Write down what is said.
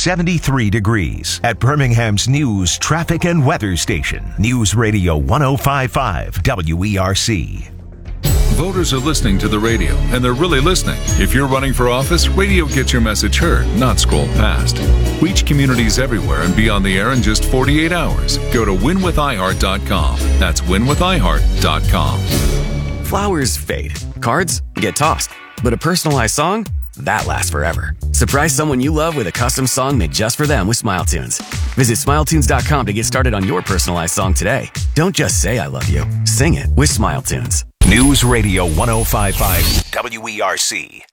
73 degrees at Birmingham's news, traffic, and weather station. News Radio 105.5 WERC. Voters are listening to the radio, and they're really listening. If you're running for office, radio gets your message heard, not scrolled past. Reach communities everywhere and be on the air in just 48 hours. Go to winwithiheart.com. That's winwithiheart.com. Flowers fade. Cards get tossed. But a personalized song? That lasts forever. Surprise someone you love with a custom song made just for them with SmileTunes. Visit SmileTunes.com to get started on your personalized song today. Don't just say I love you. Sing it with SmileTunes. News Radio 105.5 WERC.